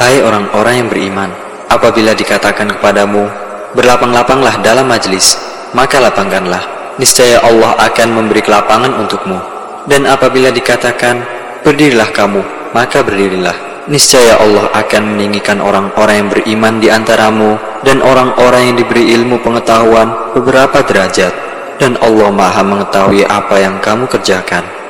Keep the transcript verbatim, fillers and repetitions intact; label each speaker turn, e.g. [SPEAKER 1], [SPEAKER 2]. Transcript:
[SPEAKER 1] Hai orang-orang yang beriman, apabila dikatakan kepadamu, berlapang-lapanglah dalam majlis, maka lapangkanlah, niscaya Allah akan memberi kelapangan untukmu. Dan apabila dikatakan, berdirilah kamu, maka berdirilah, niscaya Allah akan meninggikan orang-orang yang beriman di antaramu dan orang-orang yang diberi ilmu pengetahuan beberapa derajat. Dan Allah Maha mengetahui apa yang kamu kerjakan.